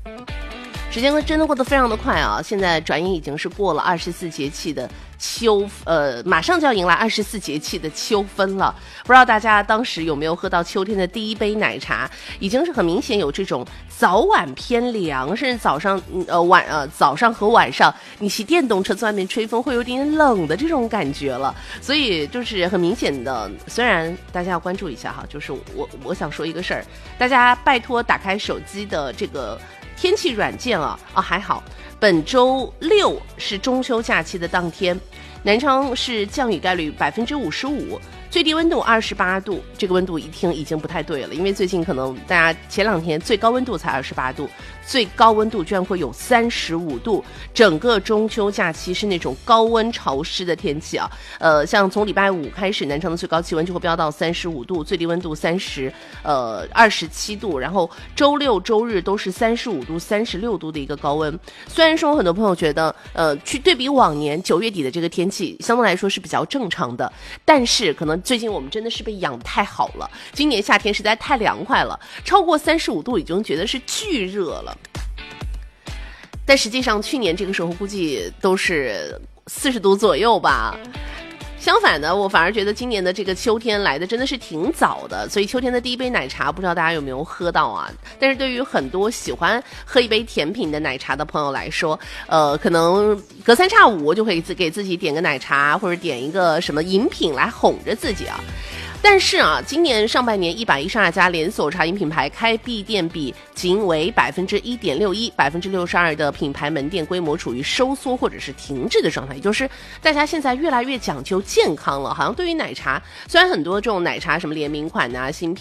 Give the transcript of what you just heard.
时间真的过得非常的快啊！现在转眼已经是过了24节气的秋，马上就要迎来24节气的秋分了。不知道大家当时有没有喝到秋天的第一杯奶茶？已经是很明显有这种早晚偏凉，甚至早上早上和晚上你骑电动车在外面吹风会有点冷的这种感觉了。所以就是很明显的，虽然大家要关注一下哈，就是我想说一个事儿，大家拜托打开手机的这个天气软件还好，本周六是中秋假期的当天，南昌市降雨概率55%，最低温度28度。这个温度一听已经不太对了，因为最近可能大家前2天最高温度才28度，最高温度居然会有35度。整个中秋假期是那种高温潮湿的天气啊。像从礼拜5开始，南昌的最高气温就会飙到35度，最低温度27度，然后周六周日都是35度、36度的一个高温。虽然说很多朋友觉得去对比往年9月底的这个天气相对来说是比较正常的，但是可能最近我们真的是被养得太好了，今年夏天实在太凉快了，超过35度已经觉得是巨热了。但实际上去年这个时候估计都是40度左右吧。相反的，我反而觉得今年的这个秋天来的真的是挺早的，所以秋天的第一杯奶茶不知道大家有没有喝到啊？但是对于很多喜欢喝一杯甜品的奶茶的朋友来说，可能隔3差5就可以给自己点个奶茶，或者点一个什么饮品来哄着自己啊。但是啊，今年上半年112家连锁茶饮品牌开闭店比仅为 1.61%， 62% 的品牌门店规模处于收缩或者是停滞的状态，也就是大家现在越来越讲究健康了。好像对于奶茶，虽然很多这种奶茶什么联名款啊、新品